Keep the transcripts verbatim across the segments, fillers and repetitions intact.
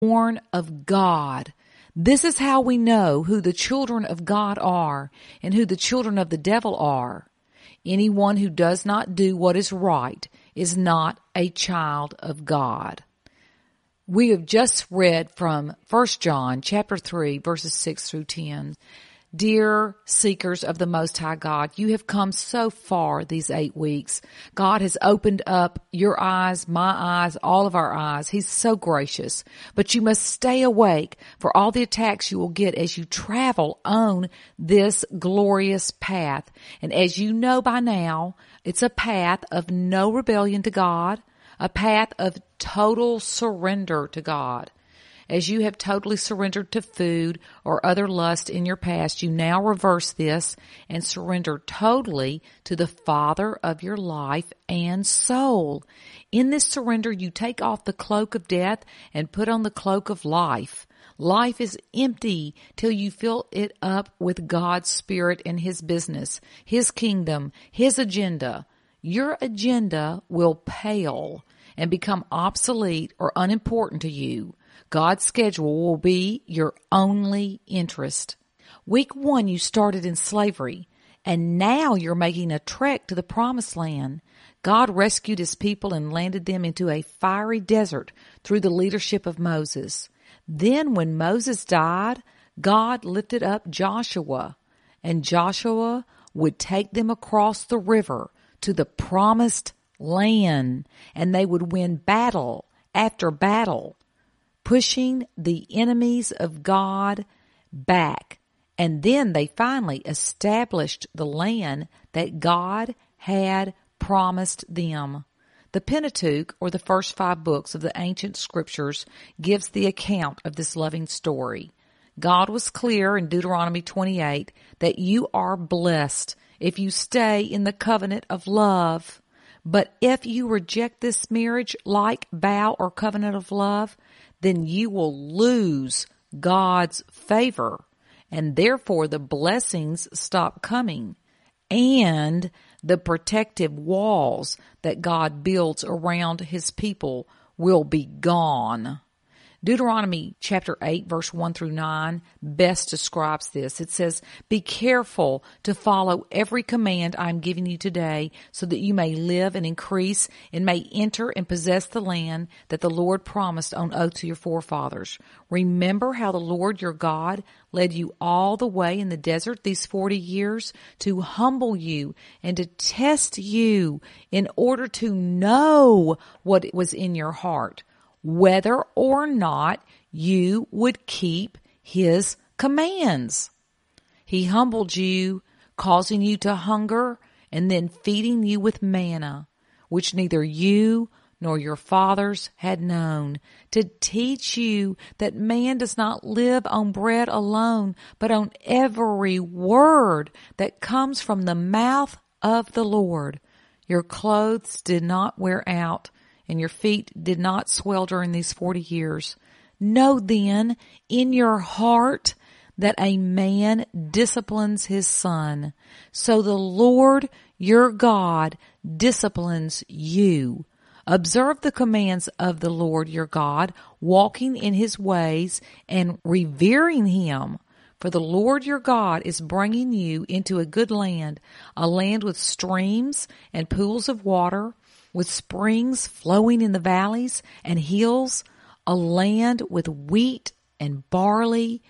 born of God. This is how we know who the children of God are and who the children of the devil are. Anyone who does not do what is right is not a child of God. We have just read from First John chapter three, verses six through ten. Dear seekers of the Most High God, you have come so far these eight weeks. God has opened up your eyes, my eyes, all of our eyes. He's so gracious. But you must stay awake for all the attacks you will get as you travel on this glorious path. And as you know by now, it's a path of no rebellion to God, a path of total surrender to God. As you have totally surrendered to food or other lust in your past, you now reverse this and surrender totally to the Father of your life and soul. In this surrender, you take off the cloak of death and put on the cloak of life. Life is empty till you fill it up with God's Spirit and His business, His kingdom, His agenda. Your agenda will pale and become obsolete or unimportant to you. God's schedule will be your only interest. Week one, you started in slavery, and now you're making a trek to the promised land. God rescued His people and landed them into a fiery desert through the leadership of Moses. Then when Moses died, God lifted up Joshua, and Joshua would take them across the river to the promised land, and they would win battle after battle, pushing the enemies of God back. And then they finally established the land that God had promised them. The Pentateuch, or the first five books of the ancient scriptures, gives the account of this loving story. God was clear in Deuteronomy twenty-eight that you are blessed if you stay in the covenant of love. But if you reject this marriage-like vow or covenant of love, then you will lose God's favor, and therefore the blessings stop coming, and the protective walls that God builds around His people will be gone. Deuteronomy chapter eight, verse one through nine best describes this. It says, "Be careful to follow every command I am giving you today, so that you may live and increase and may enter and possess the land that the Lord promised on oath to your forefathers. Remember how the Lord your God led you all the way in the desert these forty years to humble you and to test you in order to know what was in your heart, whether or not you would keep His commands. He humbled you, causing you to hunger, and then feeding you with manna, which neither you nor your fathers had known, to teach you that man does not live on bread alone, but on every word that comes from the mouth of the Lord. Your clothes did not wear out, and your feet did not swell during these forty years. Know then in your heart that a man disciplines his son. So the Lord your God disciplines you. Observe the commands of the Lord your God, walking in His ways and revering Him. For the Lord your God is bringing you into a good land, a land with streams and pools of water, with springs flowing in the valleys and hills, a land with wheat and barley,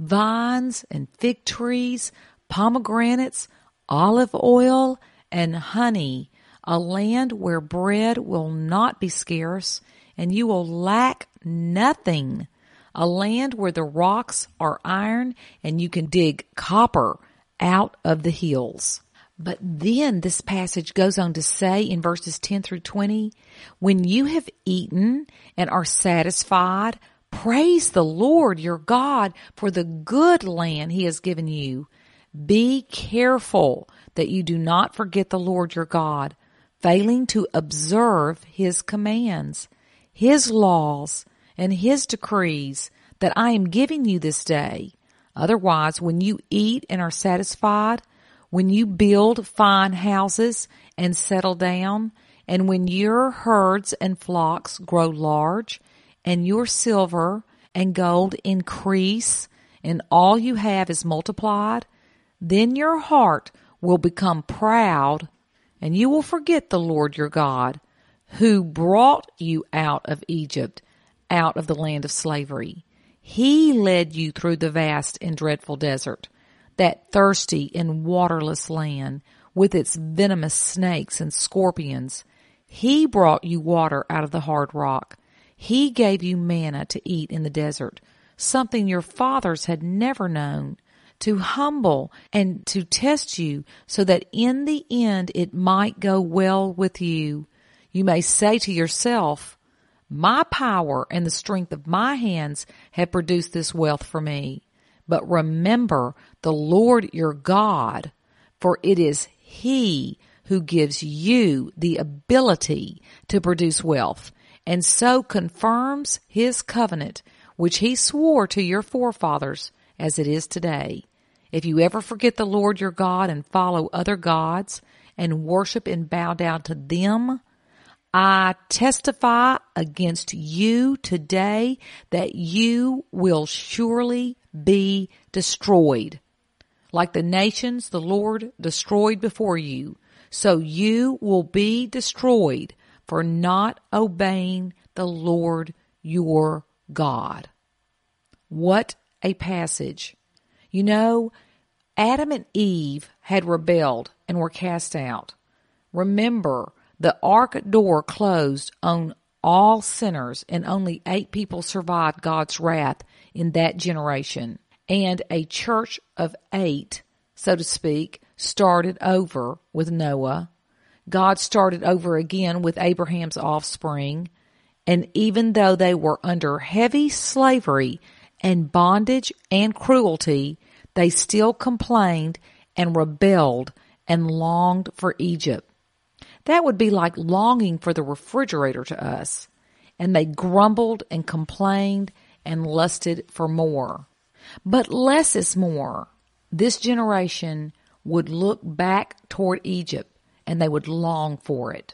vines and fig trees, pomegranates, olive oil, and honey, a land where bread will not be scarce, and you will lack nothing, a land where the rocks are iron, and you can dig copper out of the hills." But then this passage goes on to say in verses ten through twenty, "When you have eaten and are satisfied, praise the Lord your God for the good land He has given you. Be careful that you do not forget the Lord your God, failing to observe His commands, His laws, and His decrees that I am giving you this day. Otherwise, when you eat and are satisfied, when you build fine houses and settle down, and when your herds and flocks grow large, and your silver and gold increase, and all you have is multiplied, then your heart will become proud, and you will forget the Lord your God, who brought you out of Egypt, out of the land of slavery. He led you through the vast and dreadful desert, that thirsty and waterless land, with its venomous snakes and scorpions. He brought you water out of the hard rock. He gave you manna to eat in the desert, something your fathers had never known, to humble and to test you, so that in the end it might go well with you. You may say to yourself, my power and the strength of my hands have produced this wealth for me. But remember the Lord your God, for it is He who gives you the ability to produce wealth, and so confirms His covenant, which He swore to your forefathers, as it is today. If you ever forget the Lord your God and follow other gods and worship and bow down to them, I testify against you today that you will surely be destroyed. Like the nations the Lord destroyed before you, so you will be destroyed for not obeying the Lord your God. What a passage. You know, Adam and Eve had rebelled and were cast out. Remember, the ark door closed on all sinners, and only eight people survived God's wrath in that generation. And a church of eight, so to speak, started over with Noah. God started over again with Abraham's offspring. And even though they were under heavy slavery and bondage and cruelty, they still complained and rebelled and longed for Egypt. That would be like longing for the refrigerator to us. And they grumbled and complained and lusted for more. But less is more. This generation would look back toward Egypt, and they would long for it.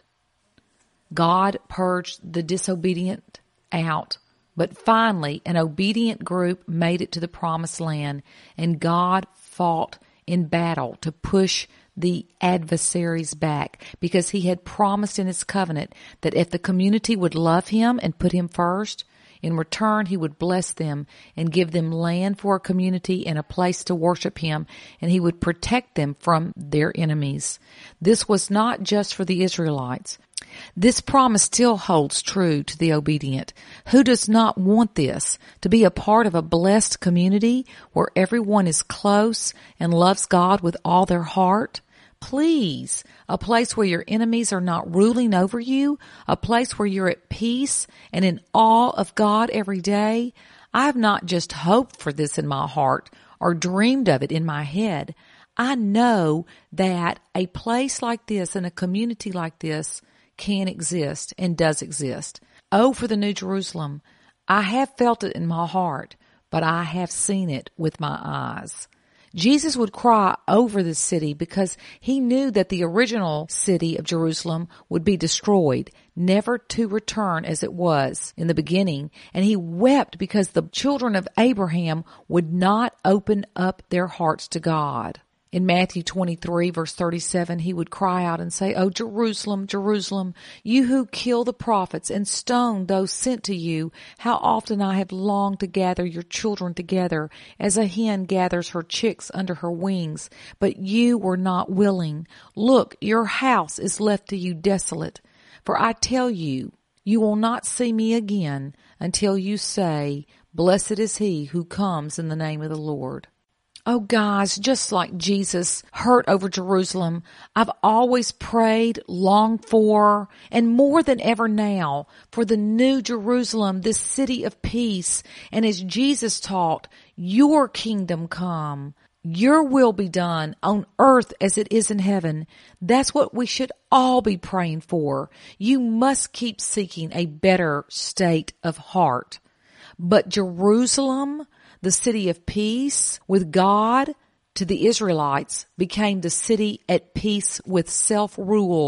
God purged the disobedient out, but finally an obedient group made it to the promised land, and God fought in battle to push the adversaries back, because He had promised in His covenant that if the community would love Him and put Him first, in return He would bless them and give them land for a community and a place to worship Him, and He would protect them from their enemies. This was not just for the Israelites. This promise still holds true to the obedient. Who does not want this? To be a part of a blessed community where everyone is close and loves God with all their heart? Please, a place where your enemies are not ruling over you, a place where you're at peace and in awe of God every day. I have not just hoped for this in my heart or dreamed of it in my head. I know that a place like this and a community like this can exist and does exist. Oh, for the New Jerusalem. I have felt it in my heart, but I have seen it with my eyes. Jesus would cry over this city because He knew that the original city of Jerusalem would be destroyed, never to return as it was in the beginning. And He wept because the children of Abraham would not open up their hearts to God. In Matthew twenty-three, verse thirty-seven, He would cry out and say, "O Jerusalem, Jerusalem, you who kill the prophets and stone those sent to you, how often I have longed to gather your children together as a hen gathers her chicks under her wings, but you were not willing. Look, your house is left to you desolate. For I tell you, you will not see me again until you say, Blessed is He who comes in the name of the Lord." Oh, guys, just like Jesus hurt over Jerusalem, I've always prayed, longed for, and more than ever now, for the new Jerusalem, this city of peace. And as Jesus taught, your kingdom come, your will be done on earth as it is in heaven. That's what we should all be praying for. You must keep seeking a better state of heart. But Jerusalem, the city of peace with God, to the Israelites became the city at peace with self-rule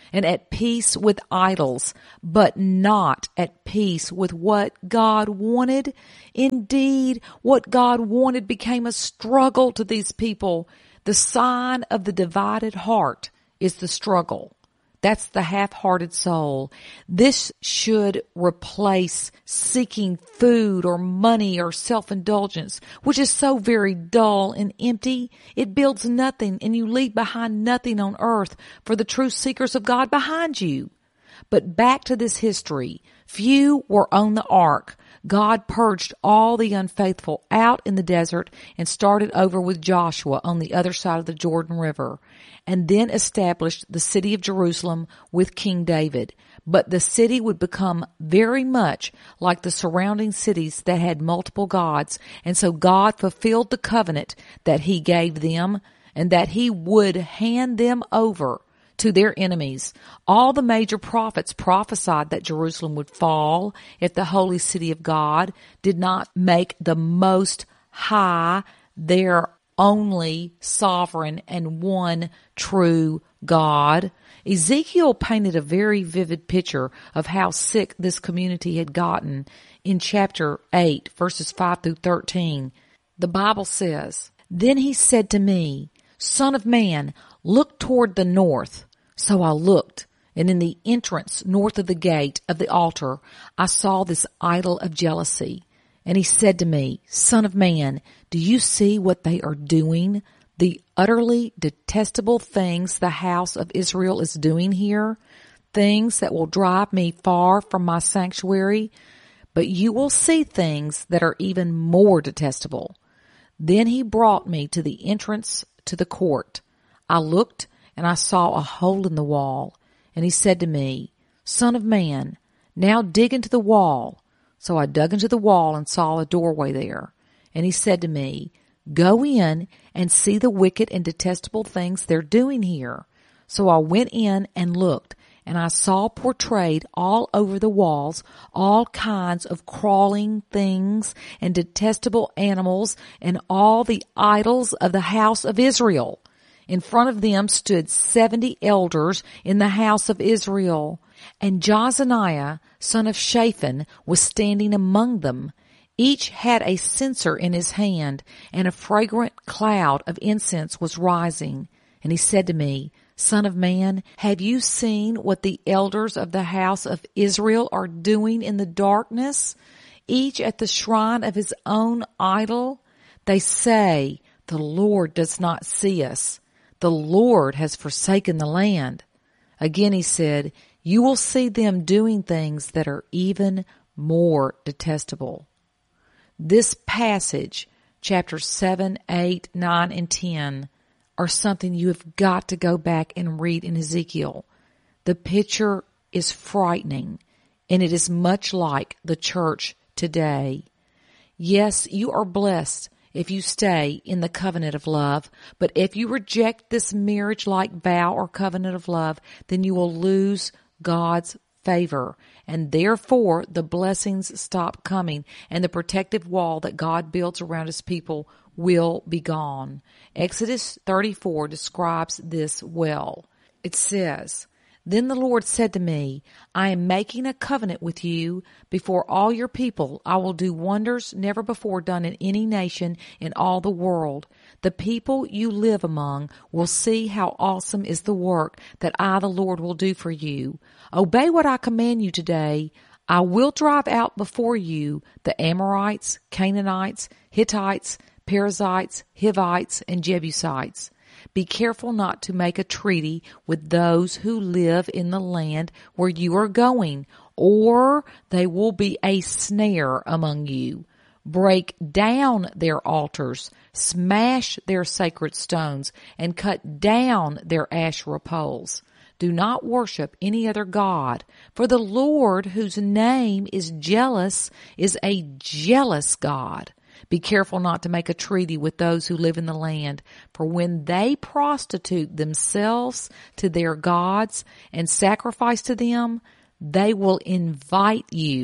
and at peace with idols, but not at peace with what God wanted. Indeed, what God wanted became a struggle to these people. The sign of the divided heart is the struggle. That's the half-hearted soul. This should replace seeking food or money or self-indulgence, which is so very dull and empty. It builds nothing, and you leave behind nothing on earth for the true seekers of God behind you. But back to this history. Few were on the ark. God purged all the unfaithful out in the desert and started over with Joshua on the other side of the Jordan River, and then established the city of Jerusalem with King David. But the city would become very much like the surrounding cities that had multiple gods, and so God fulfilled the covenant that he gave them, and that he would hand them over to their enemies. All the major prophets prophesied that Jerusalem would fall if the holy city of God did not make the Most High their only sovereign and one true God. Ezekiel painted a very vivid picture of how sick this community had gotten in chapter eight, verses five through thirteen. The Bible says, "Then he said to me, Son of man, look toward the north. So I looked, and in the entrance north of the gate of the altar, I saw this idol of jealousy. And he said to me, Son of man, do you see what they are doing? The utterly detestable things the house of Israel is doing here, things that will drive me far from my sanctuary. But you will see things that are even more detestable. Then he brought me to the entrance to the court. I looked, and I saw a hole in the wall. And he said to me, Son of man, now dig into the wall. So I dug into the wall and saw a doorway there. And he said to me, Go in and see the wicked and detestable things they're doing here. So I went in and looked, and I saw portrayed all over the walls all kinds of crawling things and detestable animals and all the idols of the house of Israel. In front of them stood seventy elders in the house of Israel, and Jozaniah, son of Shaphan, was standing among them. Each had a censer in his hand, and a fragrant cloud of incense was rising. And he said to me, Son of man, have you seen what the elders of the house of Israel are doing in the darkness, each at the shrine of his own idol? They say, The Lord does not see us. The Lord has forsaken the land. Again he said, You will see them doing things that are even more detestable. This passage, chapters seven, eight, nine, and ten, are something you have got to go back and read in Ezekiel. The picture is frightening, and it is much like the church today. Yes, you are blessed if you stay in the covenant of love, but if you reject this marriage-like vow or covenant of love, then you will lose God's favor, and therefore the blessings stop coming, and the protective wall that God builds around his people will be gone. Exodus thirty-four describes this well. It says, Then the Lord said to me, I am making a covenant with you before all your people. I will do wonders never before done in any nation in all the world. The people you live among will see how awesome is the work that I, the Lord, will do for you. Obey what I command you today. I will drive out before you the Amorites, Canaanites, Hittites, Perizzites, Hivites, and Jebusites. Be careful not to make a treaty with those who live in the land where you are going, or they will be a snare among you. Break down their altars, smash their sacred stones, and cut down their Asherah poles. Do not worship any other god, for the Lord, whose name is jealous, is a jealous God. Be careful not to make a treaty with those who live in the land, for when they prostitute themselves to their gods and sacrifice to them, they will invite you,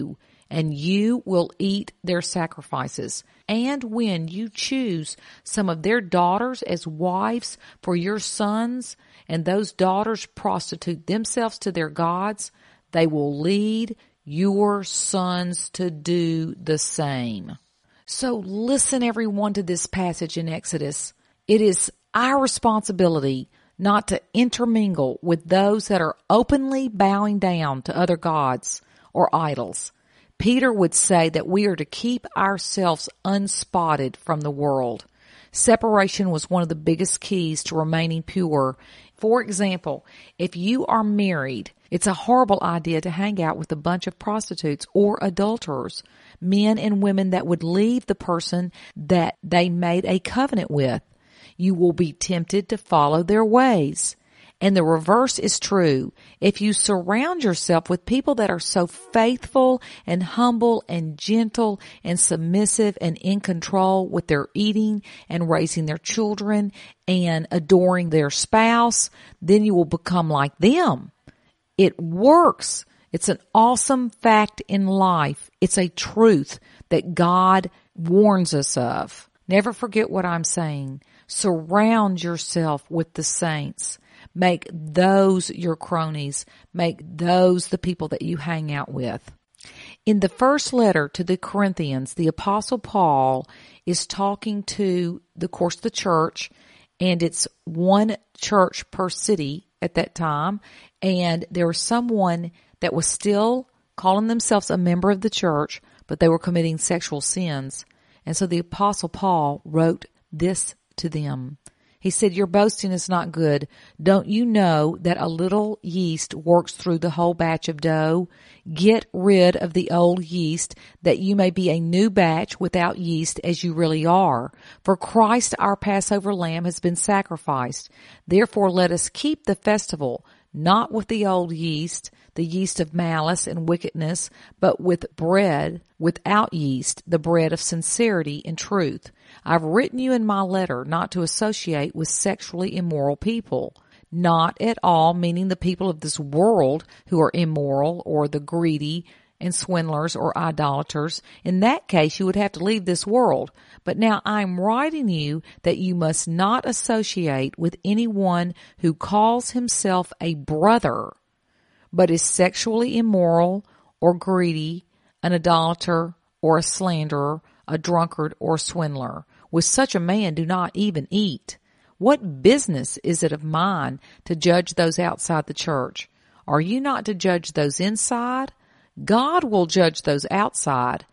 and you will eat their sacrifices. And when you choose some of their daughters as wives for your sons, and those daughters prostitute themselves to their gods, they will lead your sons to do the same. So listen, everyone, to this passage in Exodus. It is our responsibility not to intermingle with those that are openly bowing down to other gods or idols. Peter would say that we are to keep ourselves unspotted from the world. Separation was one of the biggest keys to remaining pure. For example, if you are married, it's a horrible idea to hang out with a bunch of prostitutes or adulterers, men and women that would leave the person that they made a covenant with. You will be tempted to follow their ways. And the reverse is true. If you surround yourself with people that are so faithful and humble and gentle and submissive and in control with their eating and raising their children and adoring their spouse, then you will become like them. It works. It's an awesome fact in life. It's a truth that God warns us of. Never forget what I'm saying. Surround yourself with the saints. Make those your cronies. Make those the people that you hang out with. In the first letter to the Corinthians, the Apostle Paul is talking to, of course, the church, and it's one church per city at that time, and there was someone that was still calling themselves a member of the church, but they were committing sexual sins. And so the Apostle Paul wrote this to them. He said, your boasting is not good. Don't you know that a little yeast works through the whole batch of dough? Get rid of the old yeast, that you may be a new batch without yeast as you really are. For Christ our Passover lamb has been sacrificed. Therefore let us keep the festival, not with the old yeast, the yeast of malice and wickedness, but with bread without yeast, the bread of sincerity and truth. I've written you in my letter not to associate with sexually immoral people. Not at all meaning the people of this world who are immoral, or the greedy and swindlers or idolaters. In that case, you would have to leave this world. But now I'm writing you that you must not associate with anyone who calls himself a brother, but is sexually immoral or greedy, an idolater or a slanderer, a drunkard or a swindler. With such a man do not even eat. What business is it of mine to judge those outside the church? Are you not to judge those inside? God will judge those outside.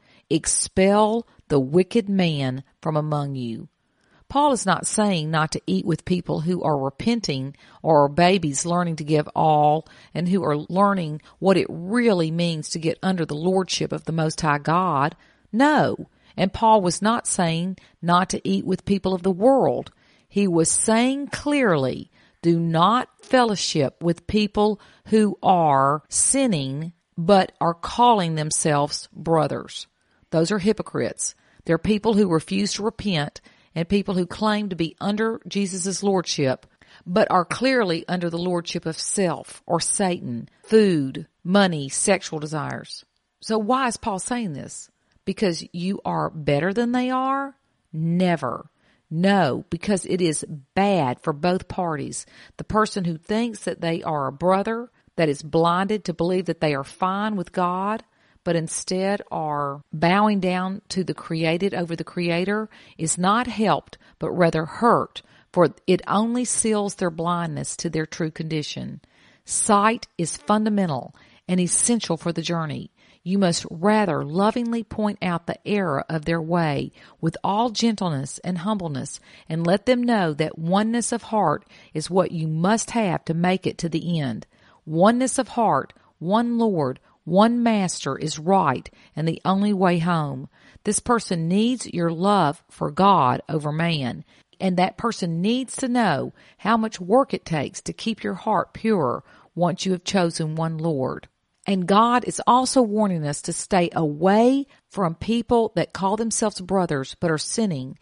Expel the wicked man from among you. Paul is not saying not to eat with people who are repenting or are babies learning to give all and who are learning what it really means to get under the lordship of the Most High God. No. And Paul was not saying not to eat with people of the world. He was saying clearly, do not fellowship with people who are sinning but are calling themselves brothers. Those are hypocrites. They're people who refuse to repent and people who claim to be under Jesus' lordship but are clearly under the lordship of self or Satan, food, money, sexual desires. So why is Paul saying this? Because you are better than they are? Never. No, because it is bad for both parties. The person who thinks that they are a brother, that is blinded to believe that they are fine with God, but instead are bowing down to the created over the Creator, is not helped, but rather hurt, for it only seals their blindness to their true condition. Sight is fundamental and essential for the journey. You must rather lovingly point out the error of their way with all gentleness and humbleness, and let them know that oneness of heart is what you must have to make it to the end. Oneness of heart, one Lord, one Master is right and the only way home. This person needs your love for God over man, and that person needs to know how much work it takes to keep your heart pure once you have chosen one Lord. And God is also warning us to stay away from people that call themselves brothers but are sinning,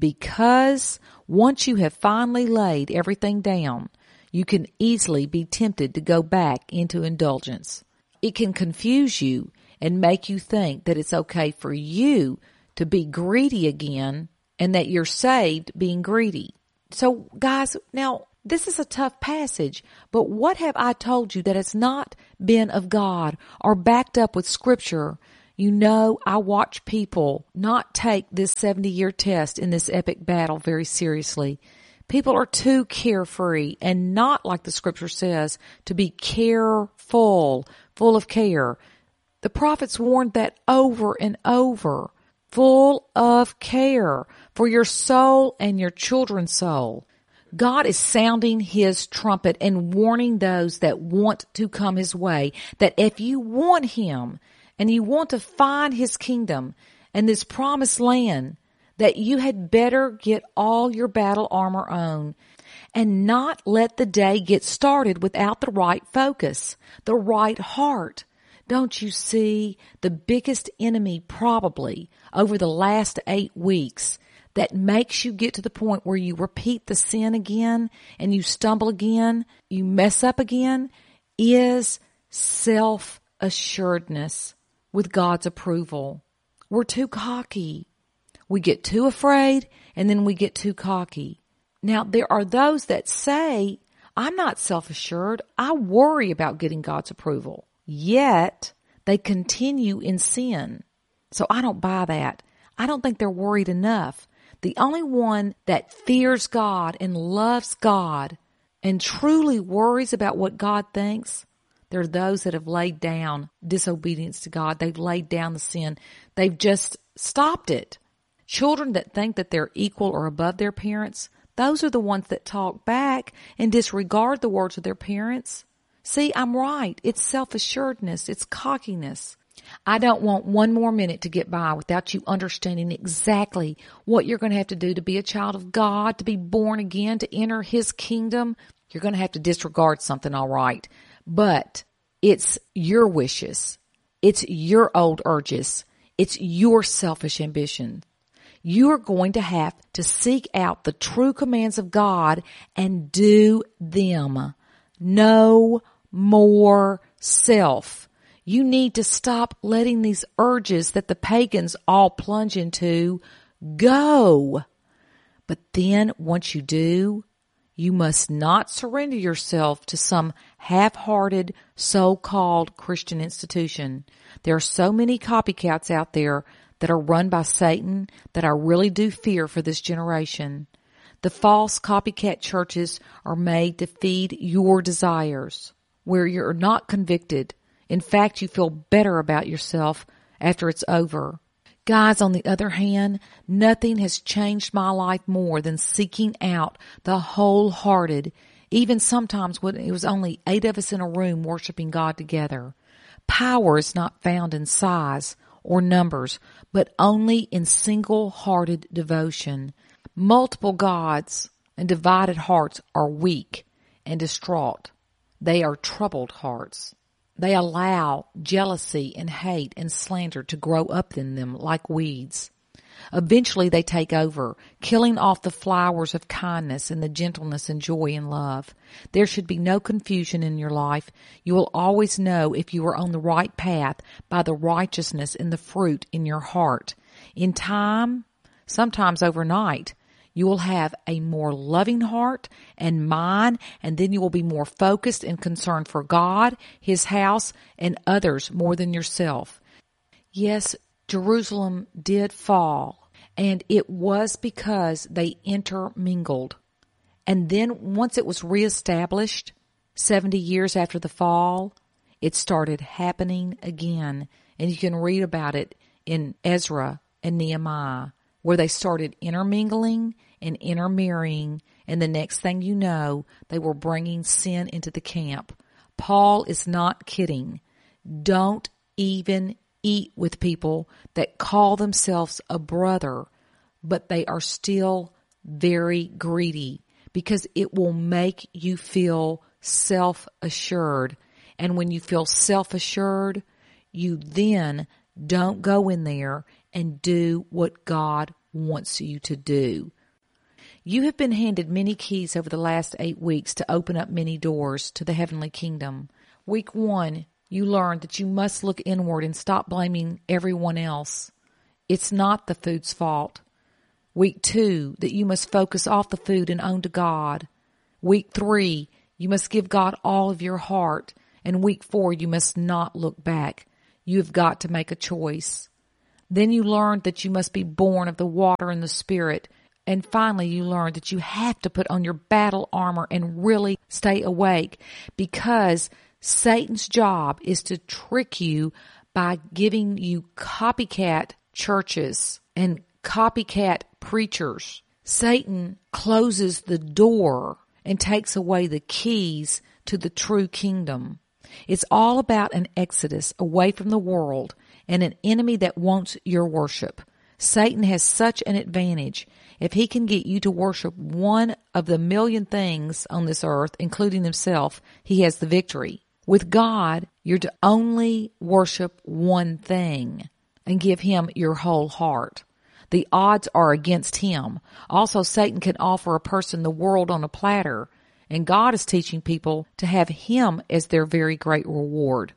because once you have finally laid everything down, you can easily be tempted to go back into indulgence. It can confuse you and make you think that it's okay for you to be greedy again and that you're saved being greedy. So guys, now this is a tough passage, but what have I told you that has not been of God or backed up with Scripture? You know, I watch people not take this seventy-year test in this epic battle very seriously. People are too carefree and not, like the Scripture says, to be careful, full of care. The prophets warned that over and over. Full of care for your soul and your children's soul. God is sounding his trumpet and warning those that want to come his way that if you want him and you want to find his kingdom and this promised land, that you had better get all your battle armor on and not let the day get started without the right focus, the right heart. Don't you see the biggest enemy probably over the last eight weeks that makes you get to the point where you repeat the sin again and you stumble again, you mess up again, is self-assuredness with God's approval. We're too cocky. We get too afraid and then we get too cocky. Now, there are those that say, I'm not self-assured. I worry about getting God's approval. Yet, they continue in sin. So I don't buy that. I don't think they're worried enough. The only one that fears God and loves God and truly worries about what God thinks, there are those that have laid down disobedience to God. They've laid down the sin. They've just stopped it. Children that think that they're equal or above their parents, those are the ones that talk back and disregard the words of their parents. See, I'm right. It's self-assuredness. It's cockiness. I don't want one more minute to get by without you understanding exactly what you're going to have to do to be a child of God, to be born again, to enter his kingdom. You're going to have to disregard something, all right. But it's your wishes. It's your old urges. It's your selfish ambition. You are going to have to seek out the true commands of God and do them. No more self. You need to stop letting these urges that the pagans all plunge into go. But then once you do, you must not surrender yourself to some half-hearted so-called Christian institution. There are so many copycats out there that are run by Satan that I really do fear for this generation. The false copycat churches are made to feed your desires, where you're not convicted. In fact, you feel better about yourself after it's over. Guys, on the other hand, nothing has changed my life more than seeking out the wholehearted, even sometimes when it was only eight of us in a room worshiping God together. Power is not found in size or numbers, but only in single-hearted devotion. Multiple gods and divided hearts are weak and distraught. They are troubled hearts. They allow jealousy and hate and slander to grow up in them like weeds. Eventually they take over, killing off the flowers of kindness and the gentleness and joy and love. There should be no confusion in your life. You will always know if you are on the right path by the righteousness and the fruit in your heart. In time, sometimes overnight, you will have a more loving heart and mind, and then you will be more focused and concerned for God, his house, and others more than yourself. Yes, Jerusalem did fall, and it was because they intermingled. And then once it was reestablished, seventy years after the fall, it started happening again. And you can read about it in Ezra and Nehemiah, where they started intermingling and intermarrying, and the next thing you know, they were bringing sin into the camp. Paul is not kidding. Don't even eat with people that call themselves a brother, but they are still very greedy, because it will make you feel self-assured. And when you feel self-assured, you then don't go in there and do what God wants you to do. You have been handed many keys over the last eight weeks to open up many doors to the heavenly kingdom. Week one, you learned that you must look inward and stop blaming everyone else. It's not the food's fault. Week two, that you must focus off the food and on to God. Week three, you must give God all of your heart. And week four, you must not look back. You have got to make a choice. Then you learned that you must be born of the water and the Spirit. And finally, you learned that you have to put on your battle armor and really stay awake, because Satan's job is to trick you by giving you copycat churches and copycat preachers. Satan closes the door and takes away the keys to the true kingdom. It's all about an exodus away from the world and an enemy that wants your worship. Satan has such an advantage. If he can get you to worship one of the million things on this earth, including himself, he has the victory. With God, you're to only worship one thing and give him your whole heart. The odds are against him. Also, Satan can offer a person the world on a platter, and God is teaching people to have him as their very great reward.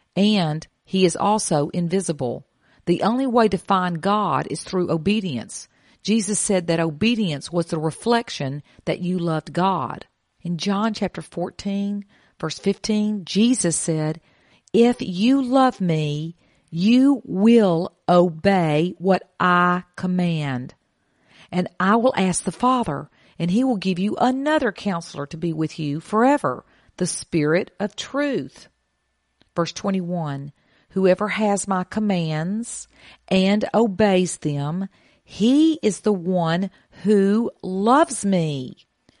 And he is also invisible. The only way to find God is through obedience. Jesus said that obedience was the reflection that you loved God. In John chapter fourteen, verse fifteen, Jesus said, "If you love me, you will obey what I command. And I will ask the Father, and he will give you another counselor to be with you forever, the Spirit of truth." Verse twenty-one, "Whoever has my commands and obeys them, he is the one who loves me.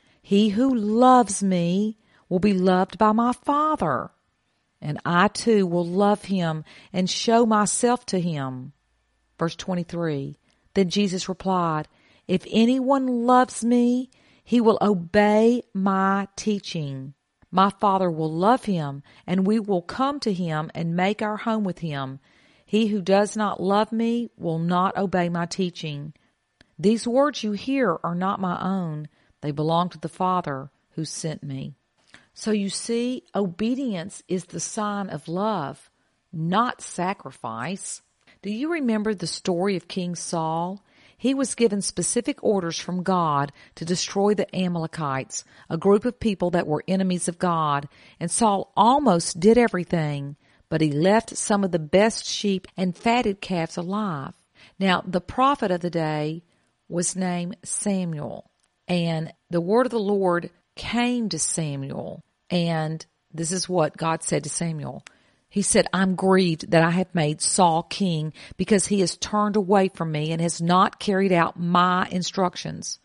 He who loves me will be loved by my Father, and I too will love him and show myself to him." Verse twenty-three, then Jesus replied, "If anyone loves me, he will obey my teaching. My Father will love him, and we will come to him and make our home with him. He who does not love me will not obey my teaching. These words you hear are not my own. They belong to the Father who sent me." So you see, obedience is the sign of love, not sacrifice. Do you remember the story of King Saul? He was given specific orders from God to destroy the Amalekites, a group of people that were enemies of God, and Saul almost did everything, but he left some of the best sheep and fatted calves alive. Now, the prophet of the day was named Samuel, and the word of the Lord came to Samuel, and this is what God said to Samuel. He said, "I'm grieved that I have made Saul king because he has turned away from me and has not carried out my instructions."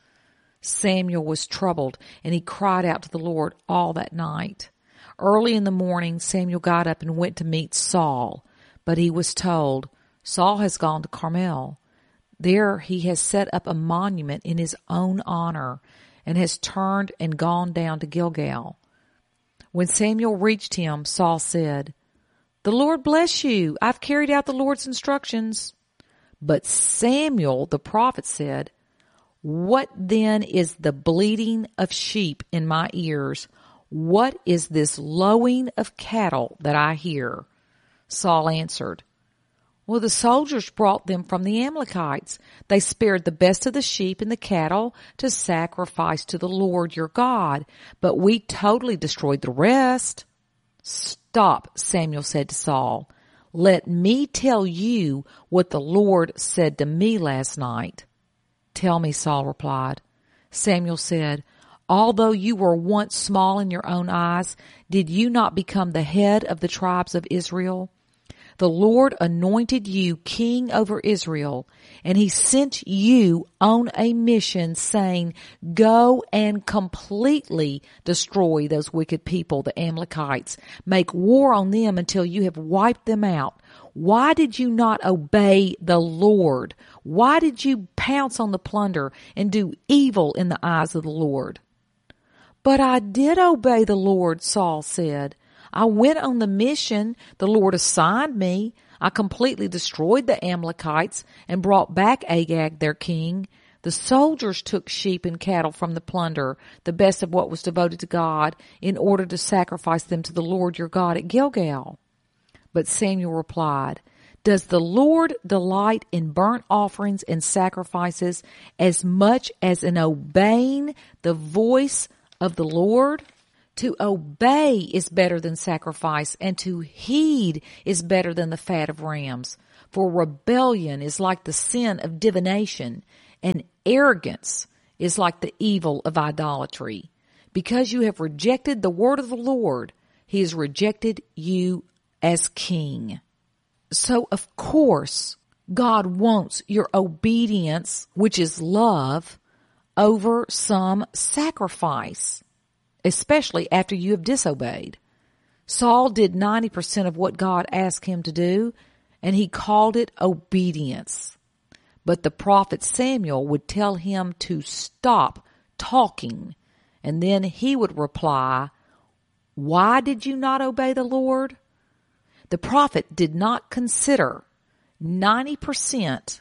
Samuel was troubled, and he cried out to the Lord all that night. Early in the morning, Samuel got up and went to meet Saul, but he was told, "Saul has gone to Carmel. There he has set up a monument in his own honor and has turned and gone down to Gilgal." When Samuel reached him, Saul said, "The Lord bless you. I've carried out the Lord's instructions." But Samuel, the prophet, said, "What then is the bleating of sheep in my ears? What is this lowing of cattle that I hear?" Saul answered, "Well, the soldiers brought them from the Amalekites. They spared the best of the sheep and the cattle to sacrifice to the Lord your God, but we totally destroyed the rest." "Stop," Samuel said to Saul. "Let me tell you what the Lord said to me last night." "Tell me," Saul replied. Samuel said, "Although you were once small in your own eyes, did you not become the head of the tribes of Israel? The Lord anointed you king over Israel, and he sent you on a mission saying, 'Go and completely destroy those wicked people, the Amalekites. Make war on them until you have wiped them out.' Why did you not obey the Lord? Why did you pounce on the plunder and do evil in the eyes of the Lord?" "But I did obey the Lord," Saul said. "I went on the mission the Lord assigned me. I completely destroyed the Amalekites and brought back Agag, their king. The soldiers took sheep and cattle from the plunder, the best of what was devoted to God, in order to sacrifice them to the Lord your God at Gilgal." But Samuel replied, "Does the Lord delight in burnt offerings and sacrifices as much as in obeying the voice of the Lord? To obey is better than sacrifice, and to heed is better than the fat of rams. For rebellion is like the sin of divination, and arrogance is like the evil of idolatry. Because you have rejected the word of the Lord, he has rejected you as king." So, of course, God wants your obedience, which is love, over some sacrifice, especially after you have disobeyed. Saul did ninety percent of what God asked him to do, and he called it obedience. But the prophet Samuel would tell him to stop talking, and then he would reply, "Why did you not obey the Lord?" The prophet did not consider ninety percent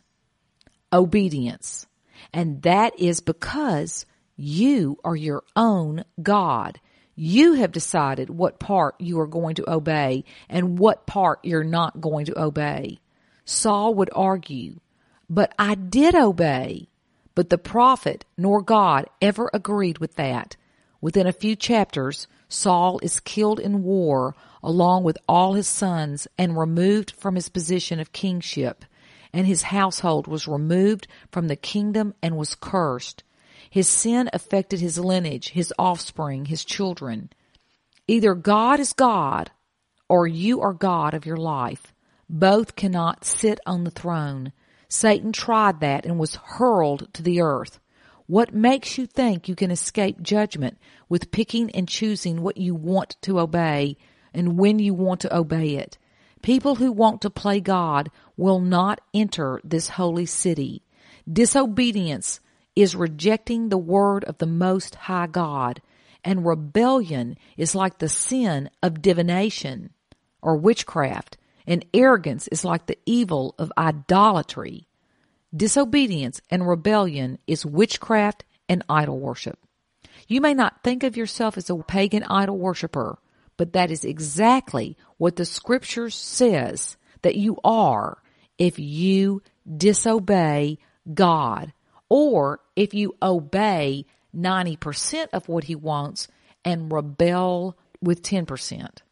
obedience, and that is because you are your own God. You have decided what part you are going to obey and what part you're not going to obey. Saul would argue, "But I did obey." But the prophet nor God ever agreed with that. Within a few chapters, Saul is killed in war along with all his sons and removed from his position of kingship, and his household was removed from the kingdom and was cursed. His sin affected his lineage, his offspring, his children. Either God is God or you are God of your life. Both cannot sit on the throne. Satan tried that and was hurled to the earth. What makes you think you can escape judgment with picking and choosing what you want to obey and when you want to obey it? People who want to play God will not enter this holy city. Disobedience is rejecting the word of the Most High God, and rebellion is like the sin of divination or witchcraft, and arrogance is like the evil of idolatry. Disobedience and rebellion is witchcraft and idol worship. You may not think of yourself as a pagan idol worshiper, but that is exactly what the Scripture says that you are if you disobey God, or if you obey ninety percent of what he wants and rebel with ten percent.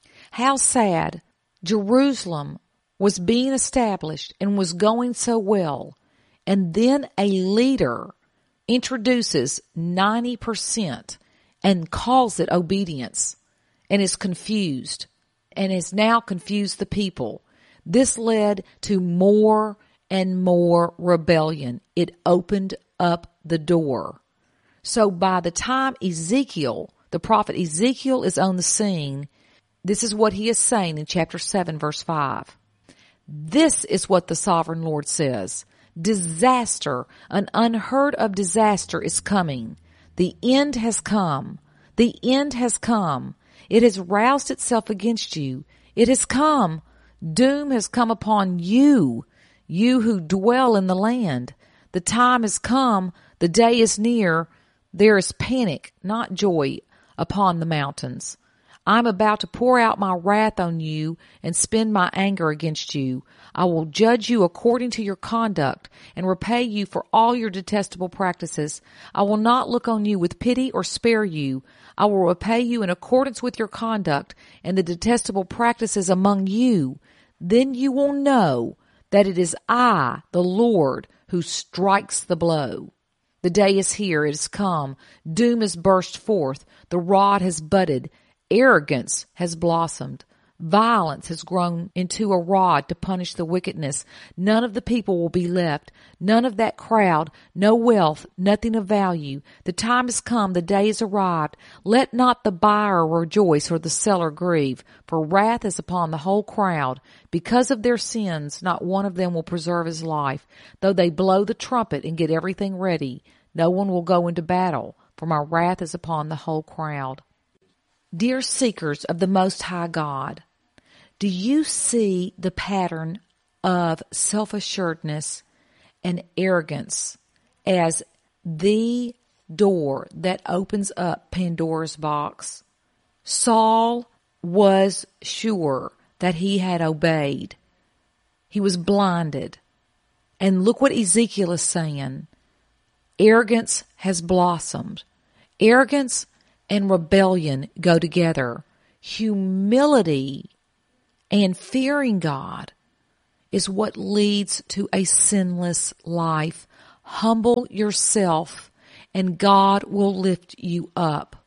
How sad. Jerusalem was being established and was going so well, and then a leader introduces ninety percent and calls it obedience and is confused and has now confused the people. This led to more and more rebellion. It opened up the door. So by the time Ezekiel, the prophet Ezekiel, is on the scene, this is what he is saying in chapter seven, verse five. This is what the sovereign Lord says. Disaster, an unheard of disaster is coming. The end has come. The end has come. It has roused itself against you. It has come. Doom has come upon you, you who dwell in the land. The time has come. The day is near. There is panic, not joy, upon the mountains. I am about to pour out my wrath on you and spend my anger against you. I will judge you according to your conduct and repay you for all your detestable practices. I will not look on you with pity or spare you. I will repay you in accordance with your conduct and the detestable practices among you. Then you will know that it is I, the Lord, who strikes the blow. The day is here, it has come. Doom has burst forth. The rod has budded. Arrogance has blossomed. Violence has grown into a rod to punish the wickedness. None of the people will be left. None of that crowd. No wealth. Nothing of value. The time has come. The day has arrived. Let not the buyer rejoice or the seller grieve, for wrath is upon the whole crowd. Because of their sins, not one of them will preserve his life. Though they blow the trumpet and get everything ready, no one will go into battle, for my wrath is upon the whole crowd. Dear seekers of the Most High God, do you see the pattern of self-assuredness and arrogance as the door that opens up Pandora's box? Saul was sure that he had obeyed. He was blinded. And look what Ezekiel is saying. Arrogance has blossomed. Arrogance and rebellion go together. Humility and fearing God is what leads to a sinless life. Humble yourself, and God will lift you up.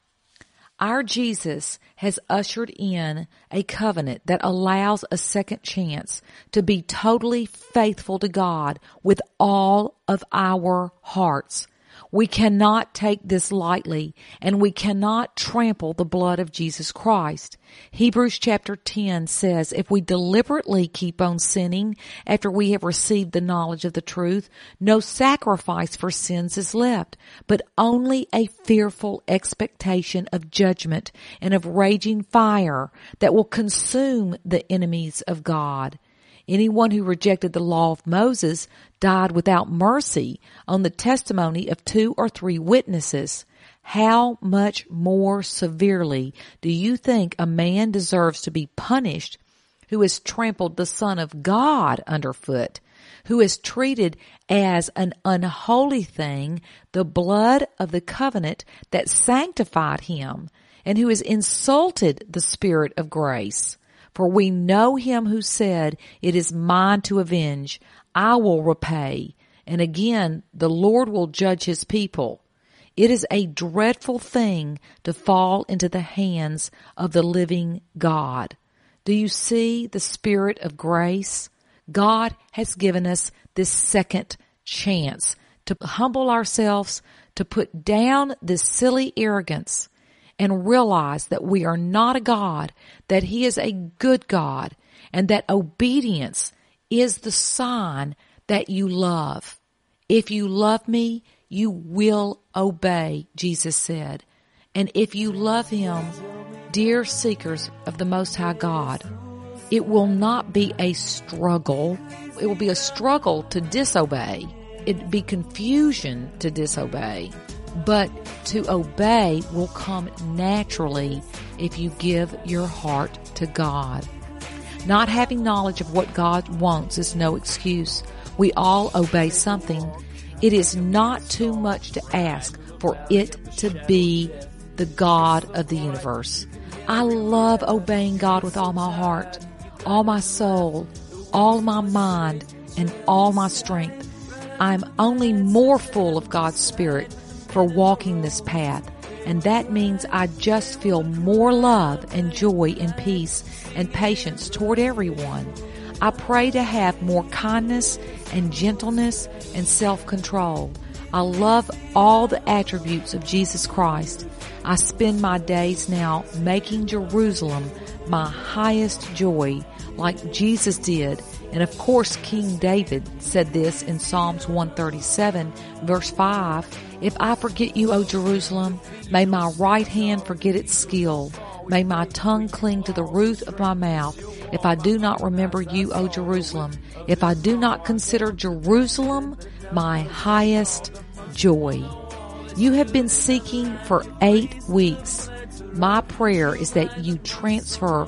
Our Jesus has ushered in a covenant that allows a second chance to be totally faithful to God with all of our hearts. We cannot take this lightly, and we cannot trample the blood of Jesus Christ. Hebrews chapter ten says, if we deliberately keep on sinning after we have received the knowledge of the truth, no sacrifice for sins is left, but only a fearful expectation of judgment and of raging fire that will consume the enemies of God. Anyone who rejected the law of Moses died without mercy on the testimony of two or three witnesses. How much more severely do you think a man deserves to be punished who has trampled the Son of God underfoot, who has treated as an unholy thing the blood of the covenant that sanctified him, and who has insulted the Spirit of grace? For we know him who said, it is mine to avenge, I will repay. And again, the Lord will judge his people. It is a dreadful thing to fall into the hands of the living God. Do you see the Spirit of grace? God has given us this second chance to humble ourselves, to put down this silly arrogance, and realize that we are not a God, that he is a good God, and that obedience is the sign that you love. If you love me, you will obey, Jesus said. And if you love him, dear seekers of the Most High God, it will not be a struggle. It will be a struggle to disobey. It'd be confusion to disobey. But to obey will come naturally if you give your heart to God. Not having knowledge of what God wants is no excuse. We all obey something. It is not too much to ask for it to be the God of the universe. I love obeying God with all my heart, all my soul, all my mind, and all my strength. I'm only more full of God's Spirit for walking this path, and that means I just feel more love and joy and peace and patience toward everyone. I pray to have more kindness and gentleness and self-control. I love all the attributes of Jesus Christ. I spend my days now making Jerusalem my highest joy, like Jesus did. And of course, King David said this in Psalms one thirty-seven, verse five, if I forget you, O Jerusalem, may my right hand forget its skill. May my tongue cling to the roof of my mouth. If I do not remember you, O Jerusalem, if I do not consider Jerusalem my highest joy. You have been seeking for eight weeks. My prayer is that you transfer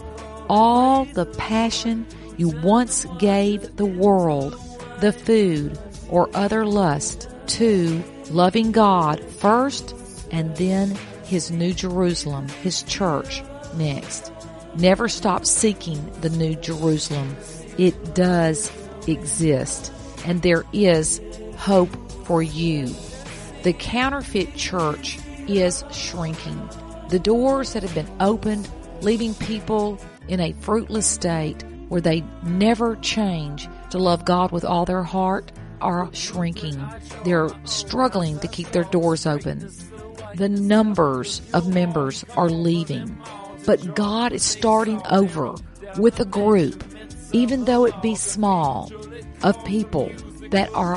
all the passion you once gave the world, the food, or other lust to loving God first, and then his New Jerusalem, his church, next. Never stop seeking the New Jerusalem. It does exist, and there is hope for you. The counterfeit church is shrinking. The doors that have been opened, leaving people in a fruitless state where they never change to love God with all their heart, are shrinking. They're struggling to keep their doors open. The numbers of members are leaving. But God is starting over with a group, even though it be small, of people that are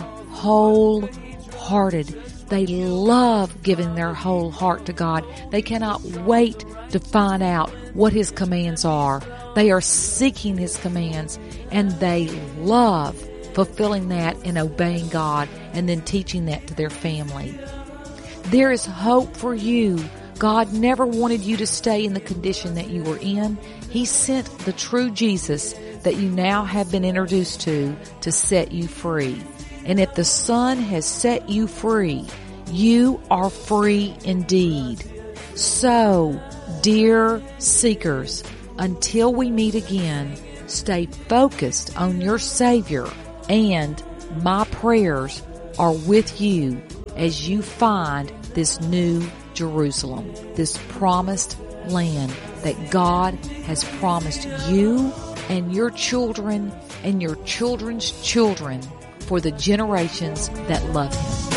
wholehearted. They love giving their whole heart to God. They cannot wait to find out what his commands are. They are seeking his commands, and they love fulfilling that and obeying God, and then teaching that to their family. There is hope for you God never wanted you to stay in the condition that you were in. He sent the true Jesus that you now have been introduced to to set you free. And if the Son has set you free, you are free indeed. So, dear seekers, until we meet again, stay focused on your Savior, and my prayers are with you as you find this new Jerusalem, this promised land that God has promised you and your children and your children's children for the generations that love Him.